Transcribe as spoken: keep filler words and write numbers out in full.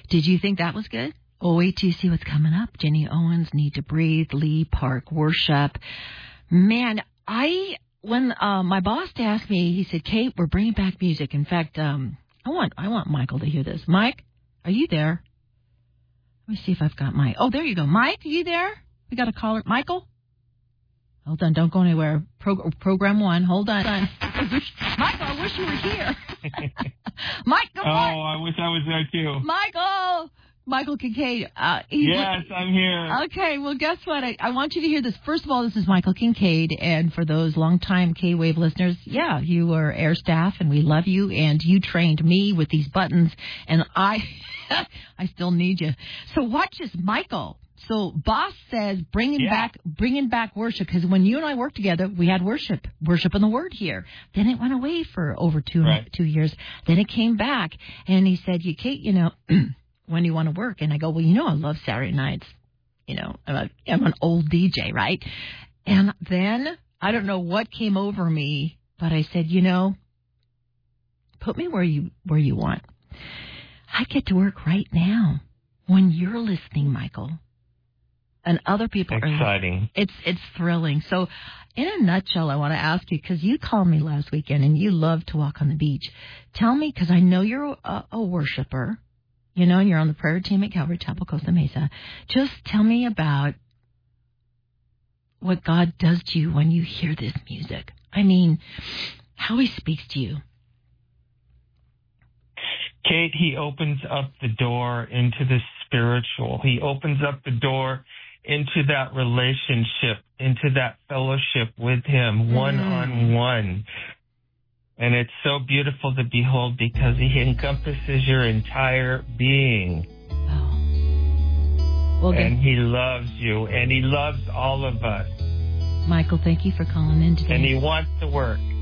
Did you think that was good? Oh, wait till you see what's coming up. Jenny Owens, Need to Breathe, Lee Park Worship. Man, I when uh, my boss asked me, he said, "Kate, we're bringing back music." In fact, um, I want I want Michael to hear this. Mike, are you there? Let me see if I've got Mike. Oh, there you go. Mike, are you there? We got a caller. Michael? Hold on. Don't go anywhere. Pro- program one. Hold on. I wish, Michael, I wish you were here. Mike, good morning. Oh, I wish I was there too. Michael. Michael Kincaid. Uh, he's yes, li- I'm here. Okay, well, guess what? I, I want you to hear this. First of all, this is Michael Kincaid, and for those longtime K-Wave listeners, yeah, you were air staff, and we love you, and you trained me with these buttons, and I, I still need you. So watch this, Michael. So boss says bringing yeah. back, bringing back worship, because when you and I worked together, we had worship, worship in the Word here. Then it went away for over two right. two years. Then it came back, and he said, "You, Kate, you know." When do you want to work? And I go, well, you know, I love Saturday nights. You know, I'm, a, I'm an old D J, right? And then I don't know what came over me, but I said, you know, put me where you where you want. I get to work right now when you're listening, Michael, and other people Exciting. are listening. It's it's thrilling. So, in a nutshell, I want to ask you, because you called me last weekend and you love to walk on the beach. Tell me, because I know you're a, a worshiper. You know, and you're on the prayer team at Calvary Chapel, Costa Mesa. Just tell me about what God does to you when you hear this music. I mean, how he speaks to you. Kate, he opens up the door into the spiritual. He opens up the door into that relationship, into that fellowship with him, one-on-one. And it's so beautiful to behold because he encompasses your entire being. Oh. Well, and he loves you, and he loves all of us. Michael, thank you for calling in today. And he wants to work.